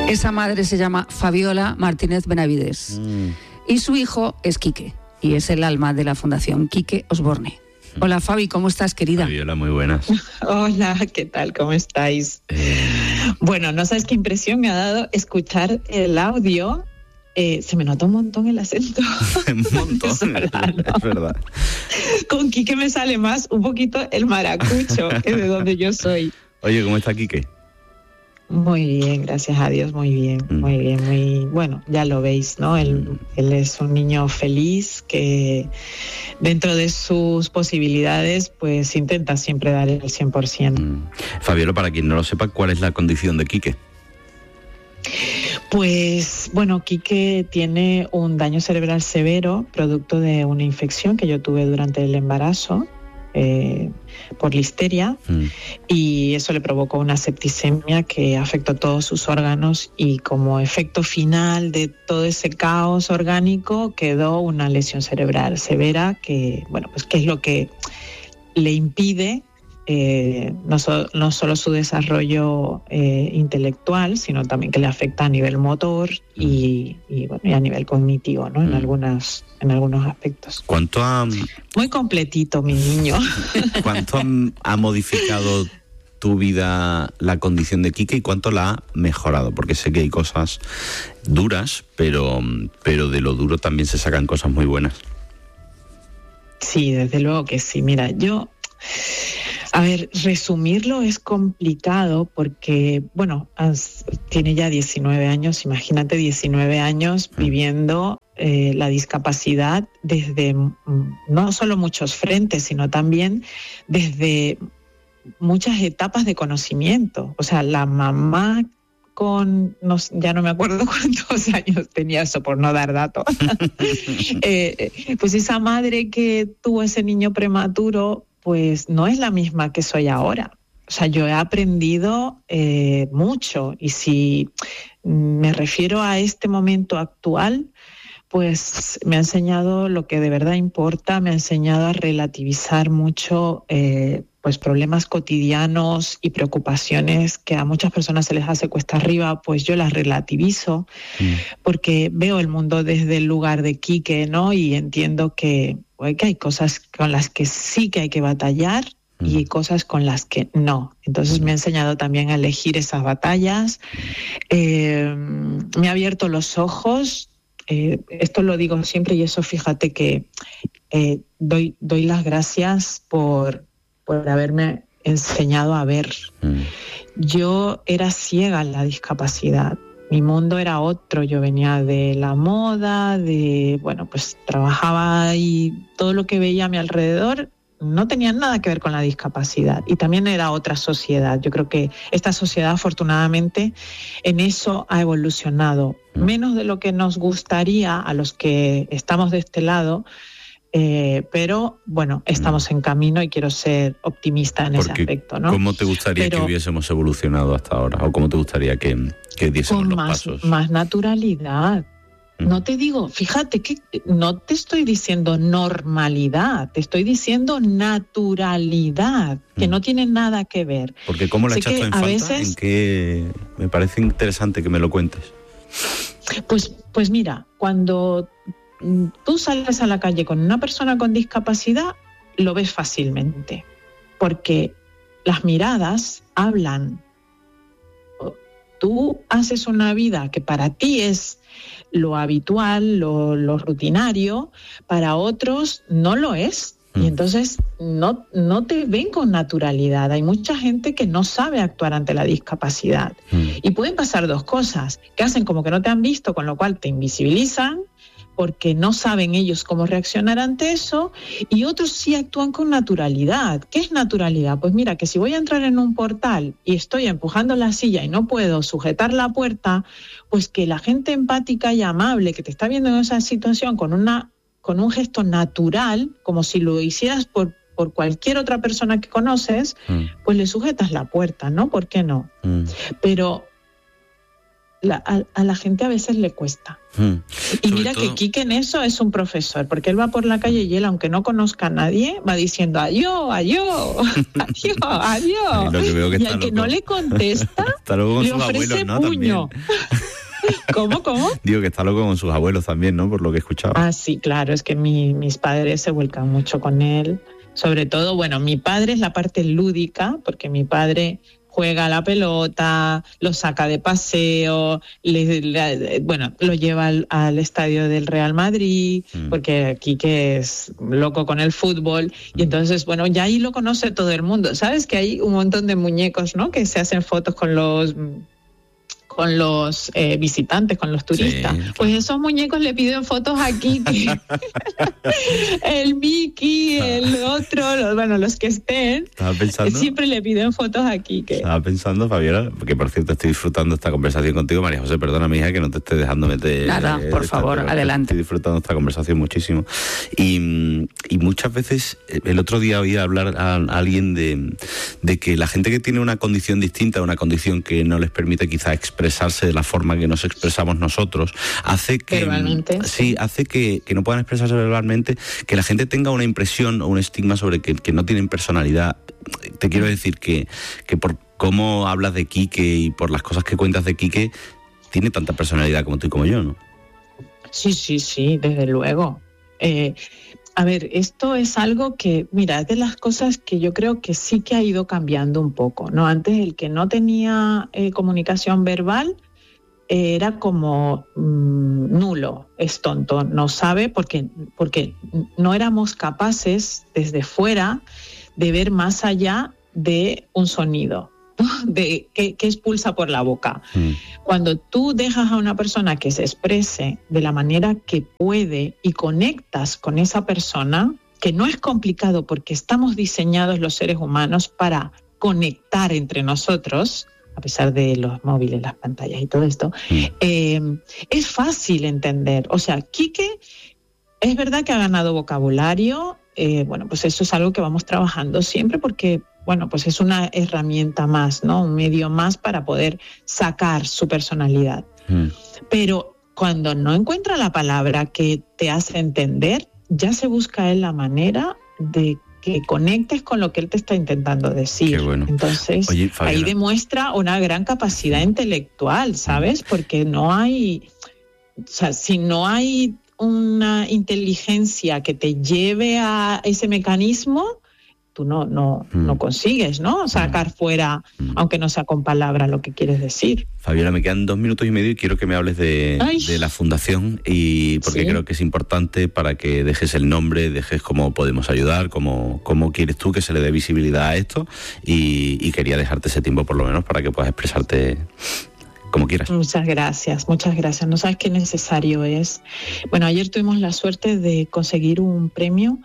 Esa madre se llama Fabiola Martínez Benavides. Y su hijo es Quique, y es el alma de la Fundación Quique Osborne. Hola Fabi, ¿cómo estás, querida? Fabiola, muy buenas. Hola, ¿qué tal? ¿Cómo estáis? Bueno, no sabes qué impresión me ha dado escuchar el audio. Se me nota un montón el acento. Un montón, es verdad. Con Quique me sale más un poquito el maracucho, que es de donde yo soy. Oye, ¿cómo está Quique? Muy bien, gracias a Dios, muy bien, muy bien, muy bueno, ya lo veis, ¿no? Él es un niño feliz que dentro de sus posibilidades pues intenta siempre dar el 100%. Fabiola, para quien no lo sepa, ¿cuál es la condición de Quique? Pues bueno, Quique tiene un daño cerebral severo producto de una infección que yo tuve durante el embarazo por listeria y eso le provocó una septicemia que afectó todos sus órganos y como efecto final de todo ese caos orgánico quedó una lesión cerebral severa que, bueno, pues que es lo que le impide no solo su desarrollo intelectual, sino también que le afecta a nivel motor y a nivel cognitivo, ¿no? En algunos aspectos. ¿Cuánto ha... Muy completito, mi niño. ¿Cuánto ha modificado tu vida la condición de Quique y cuánto la ha mejorado? Porque sé que hay cosas duras, pero de lo duro también se sacan cosas muy buenas. Sí, desde luego que sí. Mira, a ver, resumirlo es complicado porque, bueno, tiene ya 19 años, imagínate 19 años viviendo la discapacidad desde no solo muchos frentes, sino también desde muchas etapas de conocimiento. O sea, la mamá ya no me acuerdo cuántos años tenía, eso por no dar datos, pues esa madre que tuvo ese niño prematuro, pues no es la misma que soy ahora. O sea, yo he aprendido mucho y si me refiero a este momento actual, pues me ha enseñado lo que de verdad importa, me ha enseñado a relativizar mucho pues problemas cotidianos y preocupaciones que a muchas personas se les hace cuesta arriba, pues yo las relativizo porque veo el mundo desde el lugar de Quique, ¿no? Y entiendo que hay cosas con las que sí que hay que batallar y cosas con las que no. Entonces me ha enseñado también a elegir esas batallas, me ha abierto los ojos. Esto lo digo siempre y eso fíjate que doy las gracias por haberme enseñado a ver. Yo era ciega en la discapacidad. Mi mundo era otro, yo venía de la moda, pues trabajaba y todo lo que veía a mi alrededor no tenía nada que ver con la discapacidad y también era otra sociedad. Yo creo que esta sociedad afortunadamente en eso ha evolucionado, menos de lo que nos gustaría a los que estamos de este lado, pero bueno, estamos en camino y quiero ser optimista en ese aspecto, ¿no? ¿Cómo te gustaría que hubiésemos evolucionado hasta ahora? ¿O cómo te gustaría que diésemos los pasos? Con más naturalidad. No te digo, fíjate que no te estoy diciendo normalidad, te estoy diciendo naturalidad, que no tiene nada que ver. Porque ¿cómo la echas tú en falta? Veces, ¿en qué? Me parece interesante que me lo cuentes. Pues mira, cuando tú sales a la calle con una persona con discapacidad, lo ves fácilmente, porque las miradas hablan. Tú haces una vida que para ti es lo habitual, lo rutinario, para otros no lo es. Y entonces no te ven con naturalidad. Hay mucha gente que no sabe actuar ante la discapacidad. Y pueden pasar dos cosas, que hacen como que no te han visto, con lo cual te invisibilizan, porque no saben ellos cómo reaccionar ante eso, y otros sí actúan con naturalidad. ¿Qué es naturalidad? Pues mira, que si voy a entrar en un portal y estoy empujando la silla y no puedo sujetar la puerta, pues que la gente empática y amable que te está viendo en esa situación con un gesto natural, como si lo hicieras por cualquier otra persona que conoces, pues le sujetas la puerta, ¿no? ¿Por qué no? Pero a la gente a veces le cuesta. Y mira que Quique en eso es un profesor, porque él va por la calle y él, aunque no conozca a nadie, va diciendo adiós, adiós, adiós, adiós. Y al que no le contesta, le ofrece puño. ¿Cómo? Digo que está loco con sus abuelos también, ¿no? Por lo que he escuchado. Ah, sí, claro, es que mis padres se vuelcan mucho con él. Sobre todo, bueno, mi padre es la parte lúdica, porque mi padre juega a la pelota, lo saca de paseo, lo lleva al estadio del Real Madrid, porque Quique es loco con el fútbol, y entonces, bueno, ya ahí lo conoce todo el mundo. ¿Sabes que hay un montón de muñecos, ¿no?, que se hacen fotos con los visitantes, con los turistas? Sí. Pues esos muñecos le piden fotos a Quique. El Mickey, el otro, los que estén, siempre le piden fotos a Quique. Estaba pensando, Fabiola, porque por cierto estoy disfrutando esta conversación contigo, María José, perdona, mi hija, que no te esté dejando meter... Nada, por favor, adelante. Estoy disfrutando esta conversación muchísimo. Y muchas veces, el otro día oí hablar a alguien de que la gente que tiene una condición distinta, una condición que no les permite quizá expresarse de la forma que nos expresamos nosotros, hace que no puedan expresarse verbalmente, que la gente tenga una impresión o un estigma sobre que no tienen personalidad. Te quiero decir que por cómo hablas de Quique y por las cosas que cuentas de Quique, tiene tanta personalidad como tú y como yo, ¿no? Sí, desde luego. A ver, esto es algo que, mira, es de las cosas que yo creo que sí que ha ido cambiando un poco, ¿no? Antes el que no tenía comunicación verbal era como nulo, es tonto, no sabe, porque no éramos capaces desde fuera de ver más allá de un sonido, de que expulsa por la boca. Cuando tú dejas a una persona que se exprese de la manera que puede y conectas con esa persona, que no es complicado porque estamos diseñados los seres humanos para conectar entre nosotros, a pesar de los móviles, las pantallas y todo esto, es fácil entender. O sea, Quique es verdad que ha ganado vocabulario, pues eso es algo que vamos trabajando siempre porque pues es una herramienta más, ¿no? Un medio más para poder sacar su personalidad. Pero cuando no encuentra la palabra que te hace entender, ya se busca él la manera de que conectes con lo que él te está intentando decir. Qué bueno. Entonces, oye, ahí demuestra una gran capacidad intelectual, ¿sabes? Porque no hay... O sea, si no hay una inteligencia que te lleve a ese mecanismo, tú no consigues, ¿no? Sacar fuera, aunque no sea con palabras, lo que quieres decir. Fabiola, me quedan 2 minutos y medio y quiero que me hables de la fundación, y porque creo que es importante para que dejes el nombre, dejes cómo podemos ayudar, cómo quieres tú que se le dé visibilidad a esto, y quería dejarte ese tiempo por lo menos para que puedas expresarte como quieras. Muchas gracias. No sabes qué necesario es. Bueno, ayer tuvimos la suerte de conseguir un premio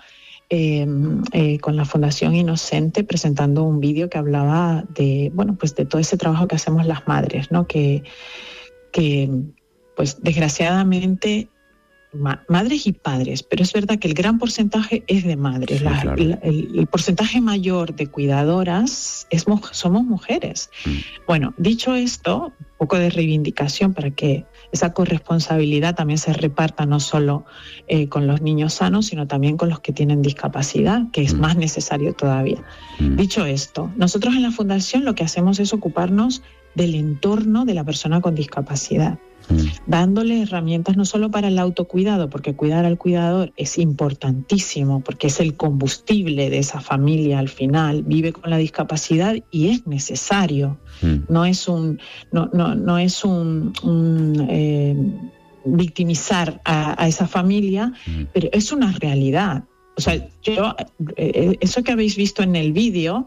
con la Fundación Inocente, presentando un vídeo que hablaba de todo ese trabajo que hacemos las madres, ¿no? Que pues desgraciadamente madres y padres, pero es verdad que el gran porcentaje es de madres. Sí, claro. El porcentaje mayor de cuidadoras somos mujeres. Bueno, dicho esto, un poco de reivindicación para que esa corresponsabilidad también se reparta no solo con los niños sanos, sino también con los que tienen discapacidad, que es más necesario todavía. Dicho esto, nosotros en la Fundación lo que hacemos es ocuparnos del entorno de la persona con discapacidad, dándole herramientas no solo para el autocuidado, porque cuidar al cuidador es importantísimo, porque es el combustible de esa familia al final, vive con la discapacidad y es necesario. No es un victimizar a esa familia, pero es una realidad. O sea, eso que habéis visto en el vídeo,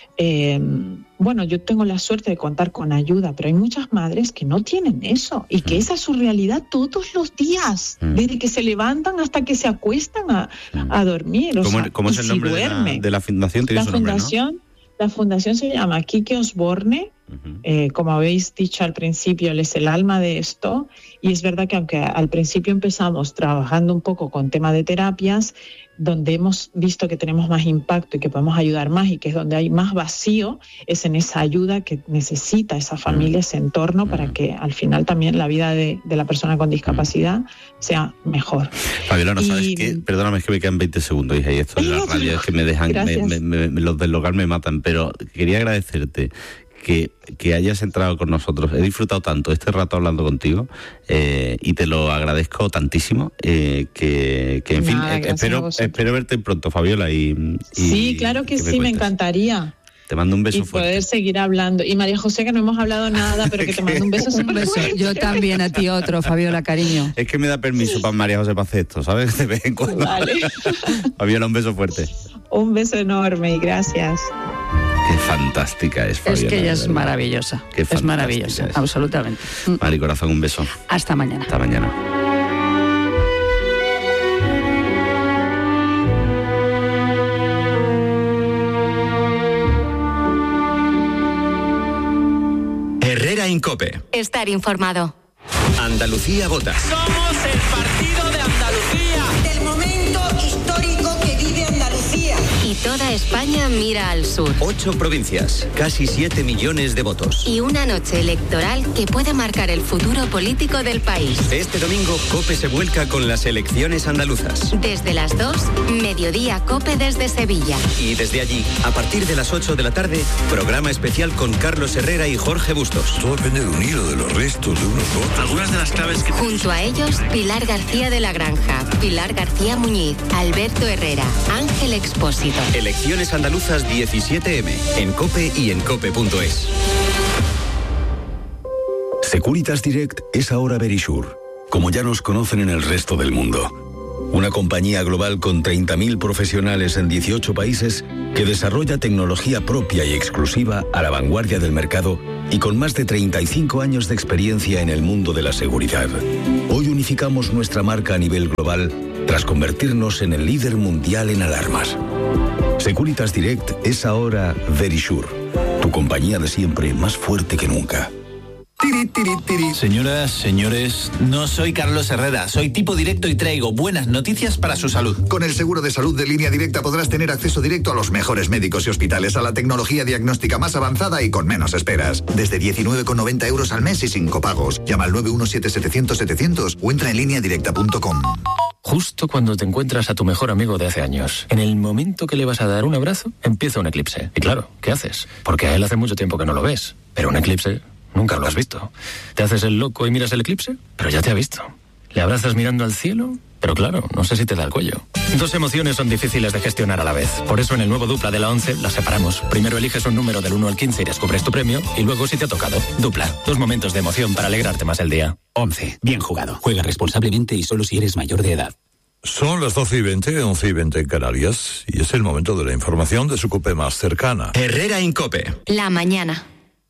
yo tengo la suerte de contar con ayuda, pero hay muchas madres que no tienen eso y que esa es su realidad todos los días, desde que se levantan hasta que se acuestan a dormir. ¿Cómo es el nombre de la fundación? La fundación se llama Quique Osborne Como habéis dicho al principio, él es el alma de esto, y es verdad que aunque al principio empezamos trabajando un poco con tema de terapias, donde hemos visto que tenemos más impacto y que podemos ayudar más y que es donde hay más vacío, es en esa ayuda que necesita esa familia, ese entorno, para que al final también la vida de la persona con discapacidad sea mejor. Fabiola, no sabes qué, perdóname, es que me quedan 20 segundos, hija, y esto de la radio es que me dejan, los del local me matan, pero quería agradecerte que hayas entrado con nosotros. He disfrutado tanto este rato hablando contigo, y te lo agradezco tantísimo, que en fin, espero verte pronto, Fabiola. Sí, claro que sí, me encantaría. Te mando un beso fuerte. Y poder seguir hablando. Y María José, que no hemos hablado nada, pero que te mando un beso súper fuerte. Yo también, a ti otro, Fabiola, cariño. Es que me da permiso para María José para hacer esto, ¿sabes? De vez en cuando. Vale. Fabiola, un beso fuerte. Un beso enorme y gracias. Qué fantástica es, Fabiola. Es que ella es maravillosa. Es maravillosa, absolutamente. Mari, corazón, un beso. Hasta mañana. Hasta mañana. Herrera Incope. Estar informado. Andalucía vota. Somos el partido de Andalucía. Del momento histórico que vive Andalucía. Y toda España mira al sur. 8 provincias, casi 7 millones de votos. Y una noche electoral que puede marcar el futuro político del país. Este domingo, COPE se vuelca con las elecciones andaluzas. Desde las 2, mediodía COPE desde Sevilla. Y desde allí, a partir de las 8 de la tarde, programa especial con Carlos Herrera y Jorge Bustos. Todo depende de un hilo, de los restos, de unos votos. Algunas de las claves que... Junto a ellos, Pilar García de la Granja, Pilar García Muñiz, Alberto Herrera, Ángel Expósito. Elecciones andaluzas 17M, en COPE y en COPE.es. Securitas Direct es ahora Verisure, como ya nos conocen en el resto del mundo. Una compañía global con 30.000 profesionales en 18 países que desarrolla tecnología propia y exclusiva a la vanguardia del mercado y con más de 35 años de experiencia en el mundo de la seguridad. Hoy unificamos nuestra marca a nivel global tras convertirnos en el líder mundial en alarmas. Securitas Direct es ahora Verisure, tu compañía de siempre más fuerte que nunca. Señoras, señores, no soy Carlos Herrera, soy tipo directo y traigo buenas noticias para su salud. Con el seguro de salud de Línea Directa podrás tener acceso directo a los mejores médicos y hospitales, a la tecnología diagnóstica más avanzada y con menos esperas. Desde 19,90 € al mes y sin copagos. Llama al 917-700-700 o entra en lineadirecta.com. Justo cuando te encuentras a tu mejor amigo de hace años, en el momento que le vas a dar un abrazo, empieza un eclipse. Y claro, ¿qué haces? Porque a él hace mucho tiempo que no lo ves. Pero un eclipse... nunca lo has visto. ¿Te haces el loco y miras el eclipse? Pero ya te ha visto. ¿Le abrazas mirando al cielo? Pero claro, no sé si te da el cuello. Dos emociones son difíciles de gestionar a la vez. Por eso en el nuevo Dupla de la 11 las separamos. Primero eliges un número del 1 al 15 y descubres tu premio. Y luego si te ha tocado. Dupla. 2 momentos de emoción para alegrarte más el día. 11. Bien jugado. Juega responsablemente y solo si eres mayor de edad. Son las 12:20, 11:20 en Canarias. Y es el momento de la información de su COPE más cercana. Herrera Incope. La mañana.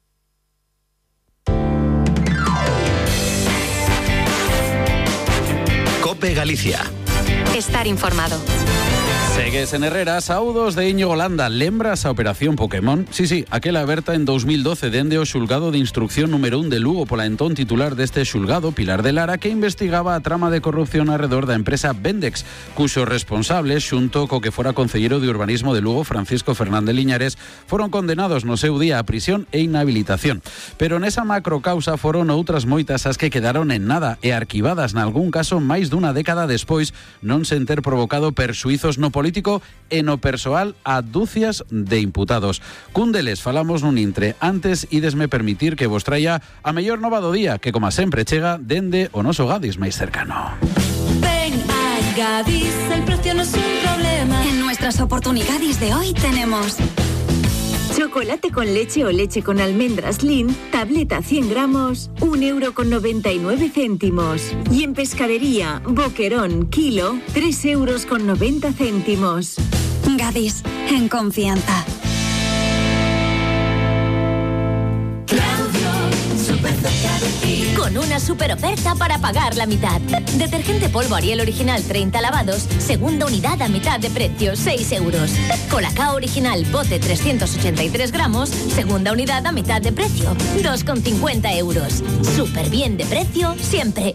COPE Galicia. Estar informado. Segues en Herrera, saudos de Íñigo Landa, lembras a Operación Pokémon. Sí, aquela aberta en 2012 dende o xulgado de instrucción número 1 de Lugo pola entón titular deste xulgado, Pilar de Lara, que investigaba a trama de corrupción arredor da empresa Vendex, cuxos responsables, xunto co que fora concelleiro de urbanismo de Lugo, Francisco Fernández Liñares, foron condenados no seu día a prisión e inhabilitación. Pero nesa macrocausa foron outras moitas as que quedaron en nada e arquivadas nalgún caso máis dunha década despois, non sen ter provocado persuizos no político e no persoal a dúcias de imputados. Cun deles falamos nun intre. Antes, idesme permitir que vos traia a mellor nova do día, que como sempre chega dende o noso Gadis máis cercano. Ven a Gadis, el precio no es un problema. En nuestras oportunidades de hoy tenemos chocolate con leche o leche con almendras Lin, tableta 100 gramos, 1,99 €. Y en pescadería, boquerón, kilo, 3,90 €. Gadis, en confianza. Claudio, súper cerca de ti. con una super oferta para pagar la mitad. Detergente polvo Ariel original 30 lavados, segunda unidad a mitad de precio, 6 euros. Colacao original bote 383 gramos, segunda unidad a mitad de precio, 2,50 euros. Súper bien de precio siempre.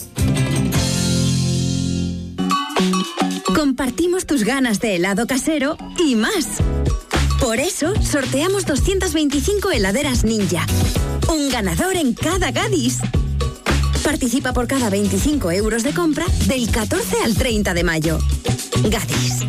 Compartimos tus ganas de helado casero y más. Por eso, sorteamos 225 heladeras Ninja. Un ganador en cada Gadis. Participa por cada 25 euros de compra del 14 al 30 de mayo. Gadis.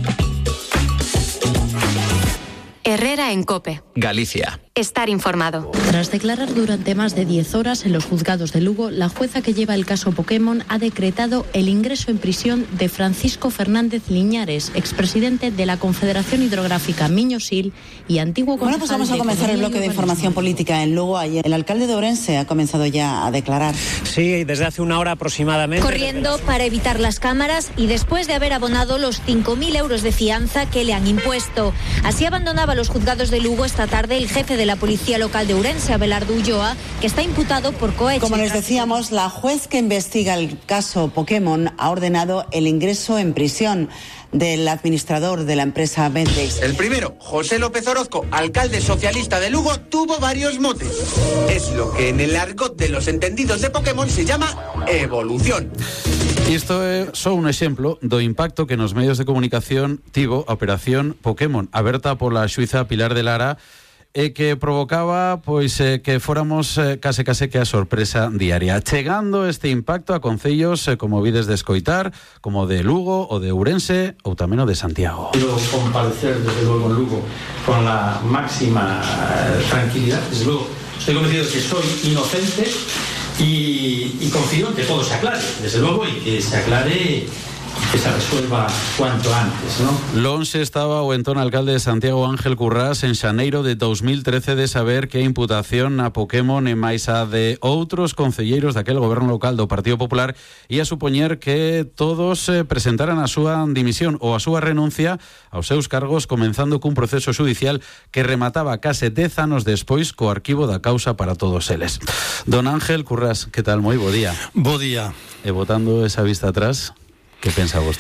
Herrera en COPE. Galicia. Estar informado. Tras declarar durante más de 10 horas en los juzgados de Lugo, la jueza que lleva el caso Pokémon ha decretado el ingreso en prisión de Francisco Fernández Liñares, expresidente de la Confederación Hidrográfica Miño-Sil y antiguo concejal. Bueno, pues vamos a comenzar el bloque de información política en Lugo. Ayer el alcalde de Ourense ha comenzado ya a declarar. Sí, desde hace una hora aproximadamente. Corriendo para evitar las cámaras y después de haber abonado los 5.000 euros de fianza que le han impuesto. Así abandonaba los juzgados de Lugo esta tarde el jefe de la Policía Local de Ourense, Abelardo Ulloa, que está imputado por cohecho. Como les decíamos, la juez que investiga el caso Pokémon ha ordenado el ingreso en prisión del administrador de la empresa Vendex. El primero, José López Orozco, alcalde socialista de Lugo, tuvo varios motes. Es lo que en el argot de los entendidos de Pokémon se llama evolución. Isto é só un exemplo do impacto que nos medios de comunicación tivo a Operación Pokémon, aberta pola xuíza Pilar de Lara, e que provocaba pois que fóramos case que a sorpresa diaria. Chegando este impacto a concellos como vides de escoitar, como de Lugo o de Ourense ou tamén o de Santiago. Quiero comparecer desde luego en Lugo con la máxima tranquilidad. Desde luego estoy convencido de que soy inocente y confío en que todo se aclare, desde luego, y que se aclare y que se resuelva cuanto antes, ¿no? Lonxe estaba o entón alcalde de Santiago Ángel Currás en xaneiro de 2013 de saber que a imputación na Pokémon e máis a de outros concelleiros daquel goberno local do Partido Popular ia supoñer que todos presentaran a súa dimisión ou a súa renuncia aos seus cargos, comenzando cun proceso judicial que remataba case 10 anos despois co arquivo da causa para todos eles. Don Ángel Currás, que tal? Moi bo día. Bo día. E botando esa vista atrás, que pensa vostede?